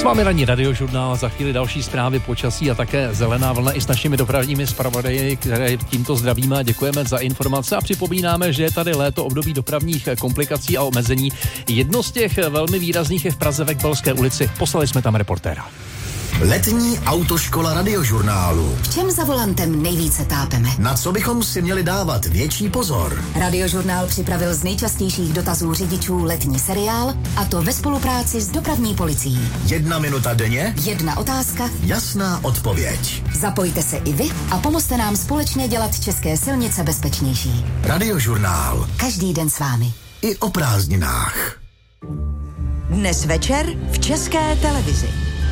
Máme ranní radiožurnál, za chvíli další zprávy, počasí a také zelená vlna i s našimi dopravními zpravodaji, které tímto zdravíme a děkujeme za informace a připomínáme, že je tady léto, období dopravních komplikací a omezení. Jedno z těch velmi výrazných je v Praze ve Kbelské ulici. Poslali jsme tam reportéra. Letní autoškola radiožurnálu. V čem za volantem nejvíce tápeme? Na co bychom si měli dávat větší pozor? Radiožurnál připravil z nejčastějších dotazů řidičů letní seriál, a to ve spolupráci s dopravní policií. 1 minuta denně? 1 otázka? Jasná odpověď. Zapojte se i vy a pomozte nám společně dělat české silnice bezpečnější. Radiožurnál. Každý den s vámi. I o prázdninách. Dnes večer v České televizi.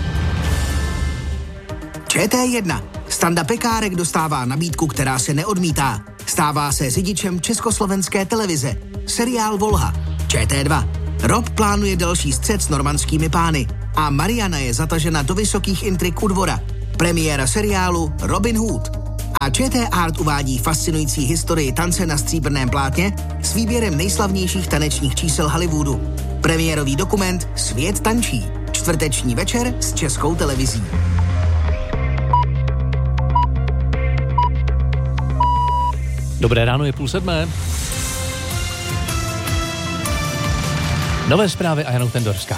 ČT1. Standa Pekárek dostává nabídku, která se neodmítá. Stává se řidičem Československé televize. Seriál Volha. ČT2. Rob plánuje další střet s normandskými pány. A Mariana je zatažena do vysokých intrik u dvora. Premiéra seriálu Robin Hood. A ČT Art uvádí fascinující historii tance na stříbrném plátně s výběrem nejslavnějších tanečních čísel Hollywoodu. Premiérový dokument Svět tančí. Čtvrteční večer s Českou televizí. Dobré ráno, je 6:30. Nové zprávy a Jana Tendorská.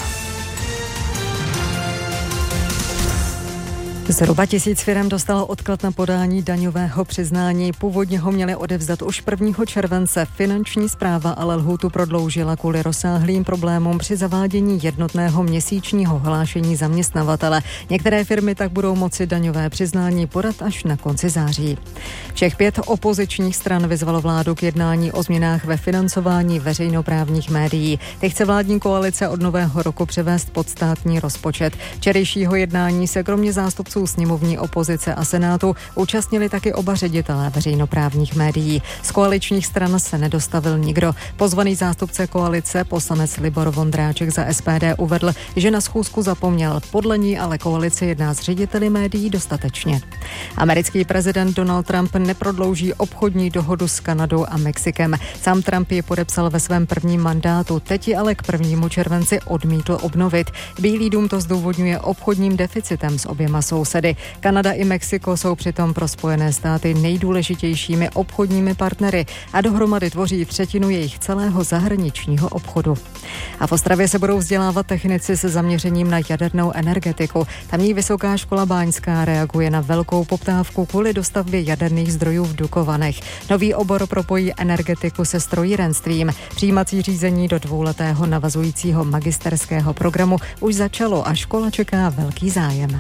Zhruba 1000 firem dostalo odklad na podání daňového přiznání. Původně ho měli odevzdat už 1. července. Finanční správa ale lhůtu prodloužila kvůli rozsáhlým problémům při zavádění jednotného měsíčního hlášení zaměstnavatele. Některé firmy tak budou moci daňové přiznání podat až na konci září. Všech 5 opozičních stran vyzvalo vládu k jednání o změnách ve financování veřejnoprávních médií. Ty chce vládní koalice od nového roku převést pod státní rozpočet. Včerejšího jednání se kromě zástupců sněmovní opozice a senátu účastnili taky oba ředitelé veřejnoprávních médií. Z koaličních stran se nedostavil nikdo. Pozvaný zástupce koalice, poslanec Libor Vondráček za SPD, uvedl, že na schůzku zapomněl. Podle ní ale koalice jedná s řediteli médií dostatečně. Americký prezident Donald Trump neprodlouží obchodní dohodu s Kanadou a Mexikem. Sám Trump ji podepsal ve svém prvním mandátu, teď ji ale k 1. červenci odmítl obnovit. Bílý dům to zdůvodňuje obchodním deficitem s oběma sousedy. Kanada i Mexiko jsou přitom pro Spojené státy nejdůležitějšími obchodními partnery a dohromady tvoří 1/3 jejich celého zahraničního obchodu. A v Ostravě se budou vzdělávat technici se zaměřením na jadernou energetiku. Tamní Vysoká škola báňská reaguje na velkou poptávku kvůli dostavbě jaderných zdrojů v Dukovanech. Nový obor propojí energetiku se strojírenstvím. Přijímací řízení do 2letého navazujícího magisterského programu už začalo a škola čeká velký zájem.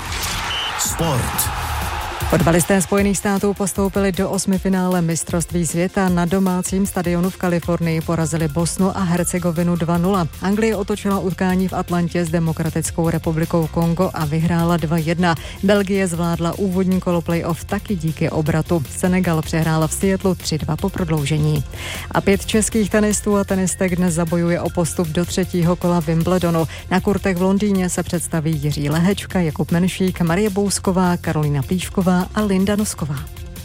Sport. Fotbalisté Spojených států postoupili do 8. finále mistrovství světa. Na domácím stadionu v Kalifornii porazili Bosnu a Hercegovinu 2-0. Anglie otočila utkání v Atlantě s Demokratickou republikou Kongo a vyhrála 2-1. Belgie zvládla úvodní kolo playoff taky díky obratu. Senegal přehrál v Seattlu 3-2 po prodloužení. A 5 českých tenistů a tenistek dnes zabojuje o postup do 3. kola Wimbledonu. Na kurtech v Londýně se představí Jiří Lehečka, Jakub Menšík, Marie Bousková, Karolina Plíšková a Linda Nosková.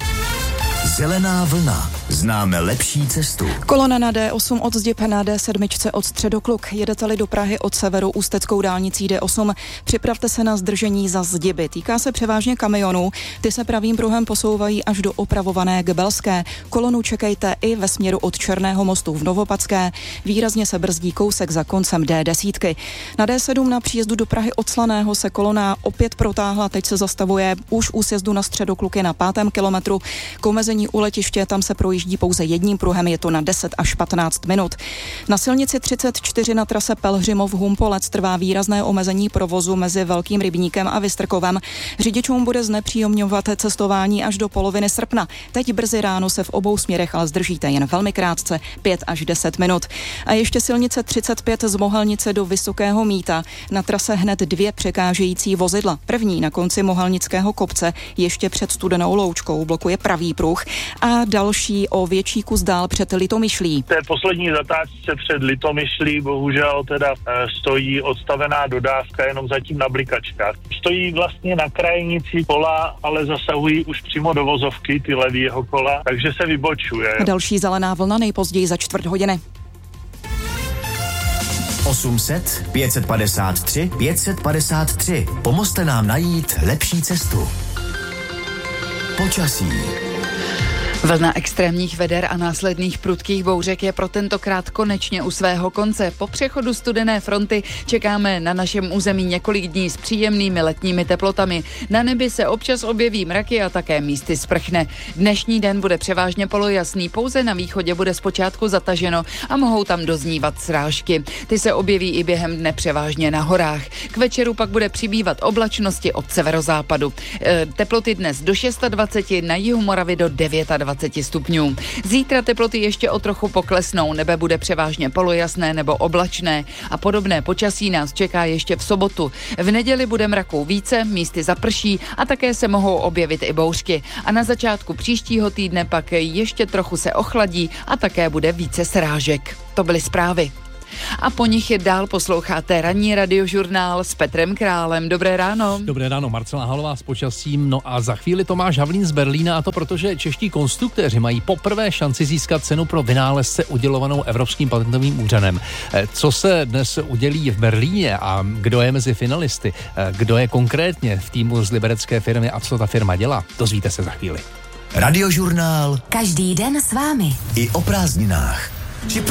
Zelená vlna. Známe lepší cestu. Kolona na D8 od Zdieb na D7 od Středokluk. Jedete-li do Prahy od severu ústeckou dálnicí D8, připravte se na zdržení za Zdieby. Týká se převážně kamionů. Ty se pravým pruhem posouvají až do opravované Gebelské. Kolonu čekejte i ve směru od Černého mostu v Novopadské. Výrazně se brzdí kousek za koncem D10. Na D7 na příjezdu do Prahy od Slaného se kolona opět protáhla. Teď se zastavuje už u sjezdu na Středokluky na 5. kilometru. K omezení u letiště tam se projíždí pouze jedním pruhem, je to na 10 až 15 minut. Na silnici 34 na trase Pelhřimov-Humpolec trvá výrazné omezení provozu mezi Velkým Rybníkem a Vystrkovem. Řidičům bude znepříjemňovat cestování až do poloviny srpna. Teď brzy ráno se v obou směrech ale zdržíte jen velmi krátce, 5 až 10 minut. A ještě silnice 35 z Mohelnice do Vysokého Mýta. Na trase hned 2 překážející vozidla. První na konci Mohelnického kopce ještě před Studenou Loučkou blokuje pravý pruh a další o větší kus dál před Litomyšlí. V té poslední zatáčce před Litomyšlí bohužel teda stojí odstavená dodávka jenom zatím na blikačkách. Stojí vlastně na krajnici kola, ale zasahují už přímo do vozovky ty levýho kola, takže se vybočuje. Další zelená vlna nejpozději za 4 hodiny. 800 553 553. Pomozte nám najít lepší cestu. Počasí. Vlna extrémních veder a následných prudkých bouřek je pro tentokrát konečně u svého konce. Po přechodu studené fronty čekáme na našem území několik dní s příjemnými letními teplotami. Na nebi se občas objeví mraky a také místy sprchne. Dnešní den bude převážně polojasný, pouze na východě bude zpočátku zataženo a mohou tam doznívat srážky. Ty se objeví i během dne převážně na horách. K večeru pak bude přibývat oblačnosti od severozápadu. Teploty dnes do 26, na jihu Moravy do 29 stupňů. Zítra teploty ještě o trochu poklesnou, nebe bude převážně polojasné nebo oblačné a podobné počasí nás čeká ještě v sobotu. V neděli bude mraků více, místy zaprší a také se mohou objevit i bouřky. A na začátku příštího týdne pak ještě trochu se ochladí a také bude více srážek. To byly zprávy. A po nich je dál posloucháte ranní radiožurnál s Petrem Králem. Dobré ráno. Dobré ráno, Marcela Halová s počasím. No a za chvíli Tomáš Havlín z Berlína, a to protože čeští konstruktéři mají poprvé šanci získat cenu pro vynálezce udělovanou Evropským patentovým úřadem. Co se dnes udělí v Berlíně a kdo je mezi finalisty, kdo je konkrétně v týmu z liberecké firmy a co ta firma dělá, dozvíte se za chvíli. Radiožurnál. Každý den s vámi. I o prázdninách.